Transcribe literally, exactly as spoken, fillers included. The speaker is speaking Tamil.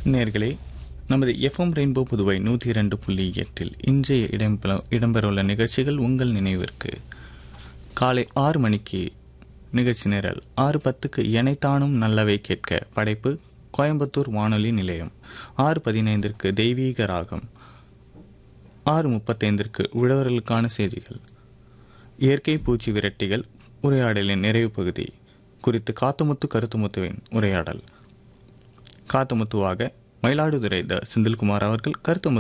நேர்களே, நமது எஃப்எம் ரெயின்போ புதுவை நூற்றி இரண்டு புள்ளி எட்டில் இன்றைய இடம்பெற இடம்பெறவுள்ள நிகழ்ச்சிகள் உங்கள் நினைவிற்கு. காலை ஆறு மணிக்கு நிகழ்ச்சி நிரல், ஆறு பத்துக்கு எனைத்தானும் நல்லவை கேட்க, படைப்பு கோயம்புத்தூர் வானொலி நிலையம். ஆறு பதினைந்திற்கு தெய்வீக ராகம். ஆறு முப்பத்தைந்திற்கு உழவர்களுக்கான செய்திகள். இயற்கை பூச்சி விரட்டிகள் உரையாடலின் நிறைவு பகுதி குறித்து காத்தமுத்து கருத்துமுத்துவின் உரையாடல். காத்தமுத்துவாக மயிலாடுதுறை த செந்தில்குமார் அவர்கள், கருத்துமுத்து